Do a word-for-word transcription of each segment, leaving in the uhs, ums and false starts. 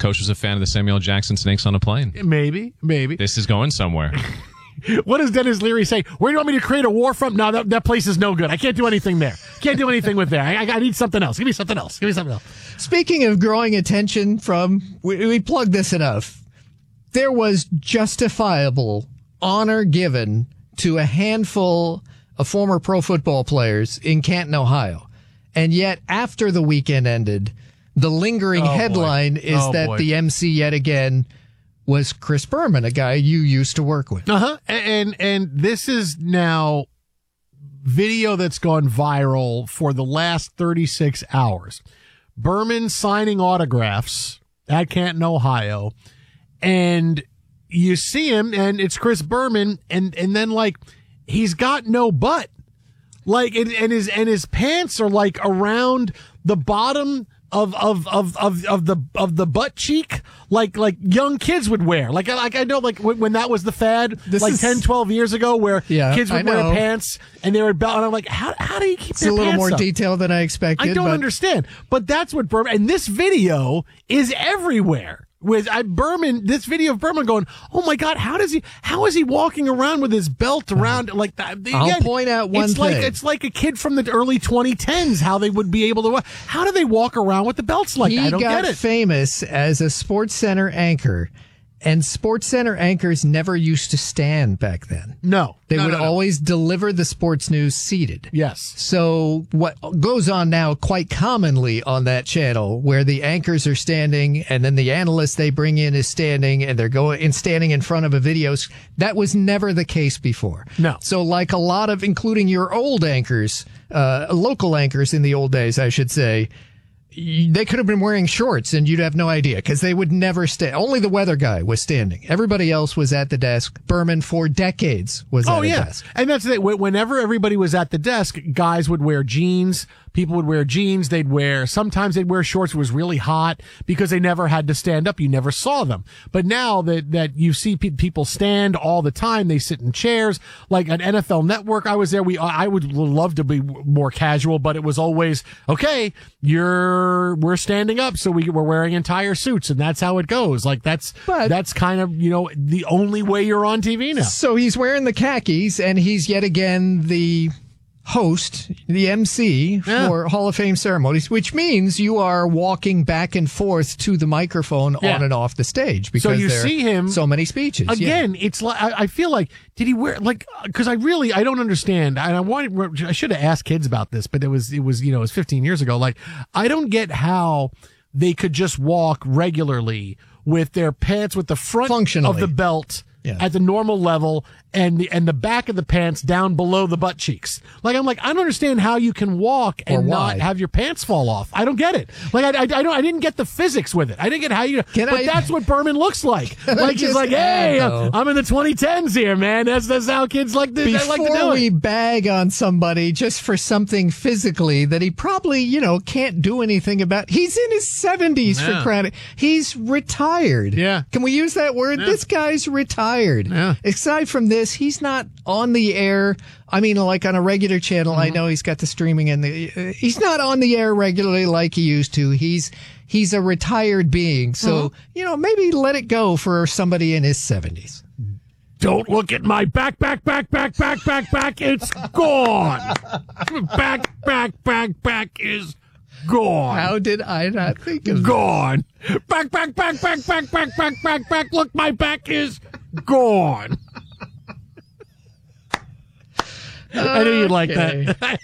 coach was a fan of the Samuel Jackson Snakes on a Plane. Maybe, maybe. This is going somewhere. What does Dennis Leary say? Where do you want me to create a war from? No, that, that place is no good. I can't do anything there. Can't do anything with there. I, I, I need something else. Give me something else. Give me something else. Speaking of growing attention from, we, we plugged this enough. There was justifiable honor given to a handful of former pro football players in Canton, Ohio. And yet, after the weekend ended, the lingering oh, headline boy. is oh, that boy. the M C yet again was Chris Berman, a guy you used to work with. Uh-huh. And, and this is now video that's gone viral for the last thirty-six hours. Berman signing autographs at Canton, Ohio. And you see him, and it's Chris Berman, and, and then, like, he's got no butt. Like, and, and his and his pants are, like, around the bottom of of of of of the of the butt cheek, like like young kids would wear. Like like I know, like when, when that was the fad, This like is, ten, twelve years ago, where yeah, kids would I know. wear pants and they were belt. And I'm like, how how do you keep It's their a little pants more up? detailed than I expected. I don't but understand, but that's what Berman. And this video is everywhere. With I, Berman, this video of Berman going, oh my God, how does he? How is he walking around with his belt around like that? Again, I'll point out one it's thing. Like, it's like a kid from the early twenty tens. How they would be able to? walk. How do they walk around with the belts like he that? I don't got get it. famous as a Sports Center anchor, and Sports Center anchors never used to stand back then. No, They no, would no, no. always deliver the sports news seated. Yes. So what goes on now quite commonly on that channel, where the anchors are standing and then the analyst they bring in is standing and they're going and standing in front of a video, that was never the case before. No. So like a lot of, including your old anchors, uh, local anchors in the old days, I should say, they could have been wearing shorts and you'd have no idea because they would never stand. Only the weather guy was standing. Everybody else was at the desk. Berman for decades was Oh at a yeah, desk. and that's it. Whenever everybody was at the desk, guys would wear jeans. People would wear jeans. They'd wear, sometimes they'd wear shorts. It was really hot because they never had to stand up. You never saw them. But now that, that you see pe- people stand all the time, they sit in chairs. Like at N F L Network, I was there. We, I would love to be more casual, but it was always, okay, you're, we're standing up. So we, we're wearing entire suits and that's how it goes. Like that's, But- that's kind of, you know, the only way you're on T V now. So he's wearing the khakis, and he's yet again the host, the M C Yeah. for Hall of Fame ceremonies, which means you are walking back and forth to the microphone Yeah. on and off the stage because you there are see him- so many speeches. Again, it's like I, I feel like did he wear like because I really I don't understand and I wanted I should have asked kids about this, but it was it was you know it was fifteen years ago. Like I don't get how they could just walk regularly with their pants with the front Functionally. of the belt Yeah. at the normal level and the and the back of the pants down below the butt cheeks. Like I'm like I don't understand how you can walk and Or not why. have your pants fall off. I don't get it. Like I I, I don't I didn't get the physics with it. I didn't get how you. Can but I- that's what Berman looks like. Like he's just like, add, hey, though? I'm in the twenty tens here, man. That's that's how kids like to, they Before like to do we it. bag on somebody just for something physically that he probably, you know, can't do anything about, he's in his seventies Yeah. for credit. He's retired. Yeah. Can we use that word? Yeah. This guy's retired. Yeah. Aside from this, he's not on the air. I mean, like on a regular channel, I Mm-hmm. know he's got the streaming and the, uh, he's not on the air regularly like he used to. He's, he's a retired being. So, Mm-hmm. you know, maybe let it go for somebody in his seventies. Don't look at my back, back, back, back, back, back, back. It's gone. Back, back, back, back is gone. How did I not think of that? Gone. Back, back, back, back, back, back, back, back, back. Look, my back is gone. I knew you'd like Okay. that.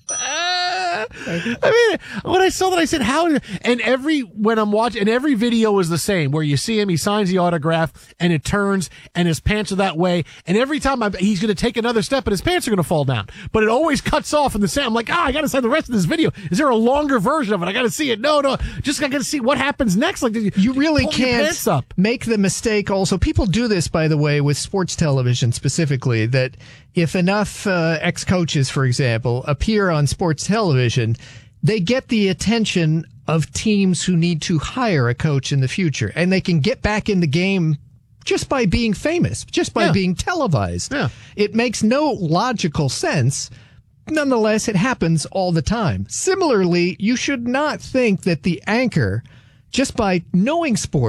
I mean, when I saw that, I said, "How?" And every when I'm watching, and every video is the same, where you see him, he signs the autograph, and it turns, and his pants are that way, and every time I, he's going to take another step, and his pants are going to fall down, but it always cuts off in the same. I'm like, ah, I got to see the rest of this video. Is there a longer version of it? I got to see it. No, no, just I got to see what happens next. Like you, You really pull your can't pants up. make the mistake. Also, people do this, by the way, with sports television specifically, that if enough uh, ex-coaches, for example, appear on sports television, they get the attention of teams who need to hire a coach in the future, and they can get back in the game just by being famous, just by Yeah. being televised. Yeah. It makes no logical sense. Nonetheless, it happens all the time. Similarly, you should not think that the anchor, just by knowing sports,